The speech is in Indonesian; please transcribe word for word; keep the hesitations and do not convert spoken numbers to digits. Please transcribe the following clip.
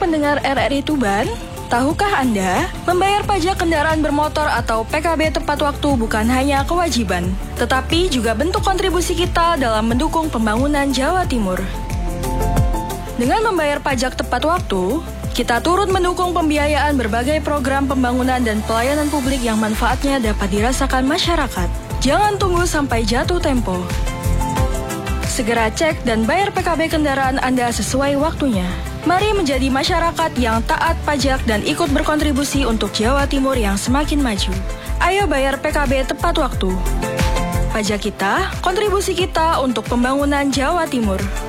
pendengar R R I Tuban, tahukah Anda, membayar pajak kendaraan bermotor atau P K B tepat waktu bukan hanya kewajiban, tetapi juga bentuk kontribusi kita dalam mendukung pembangunan Jawa Timur. Dengan membayar pajak tepat waktu, kita turut mendukung pembiayaan berbagai program pembangunan dan pelayanan publik yang manfaatnya dapat dirasakan masyarakat. Jangan tunggu sampai jatuh tempo. Segera cek dan bayar P K B kendaraan Anda sesuai waktunya. Mari menjadi masyarakat yang taat pajak dan ikut berkontribusi untuk Jawa Timur yang semakin maju. Ayo bayar P K B tepat waktu. Pajak kita, kontribusi kita untuk pembangunan Jawa Timur.